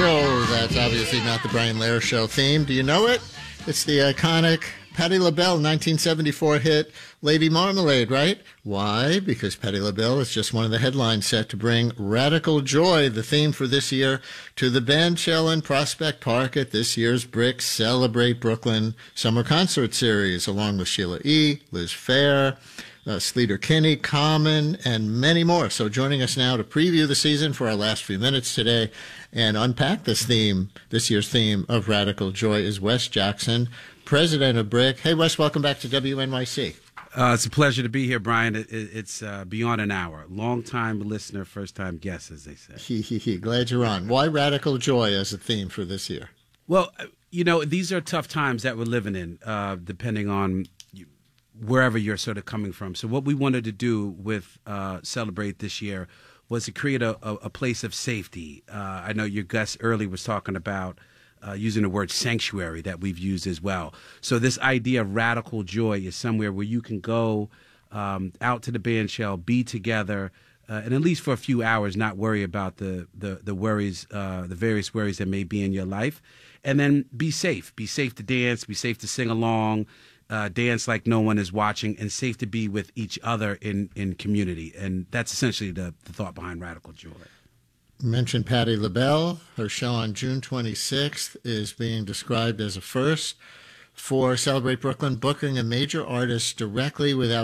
Oh, that's obviously not the Brian Lehrer Show theme. Do you know it? It's the iconic Patti LaBelle 1974 hit Lady Marmalade, right? Why? Because Patti LaBelle is just one of the headlines set to bring Radical Joy, the theme for this year, to the bandshell in Prospect Park at this year's BRIC Celebrate Brooklyn Summer Concert Series, along with Sheila E., Liz Phair, Sleater Kinney, Common, and many more. So joining us now to preview the season for our last few minutes today and unpack this year's theme of Radical Joy is Wes Jackson, president of BRIC. Hey, Wes, welcome back to WNYC. It's a pleasure to be here, Brian. It's beyond an hour. Long-time listener, first-time guest, as they say. Glad you're on. Why Radical Joy as a theme for this year? Well, these are tough times that we're living in, depending on wherever you're sort of coming from. So what we wanted to do with Celebrate this year was to create a place of safety. I know your guest early was talking about using the word sanctuary that we've used as well. So this idea of Radical Joy is somewhere where you can go out to the bandshell, be together, and at least for a few hours, not worry about the worries, the various worries that may be in your life, and then be safe. Be safe to dance, be safe to sing along, dance like no one is watching, and safe to be with each other in community. And that's essentially the thought behind Radical Joy. You mentioned Patti LaBelle. Her show on June 26th is being described as a first for Celebrate Brooklyn, booking a major artist directly without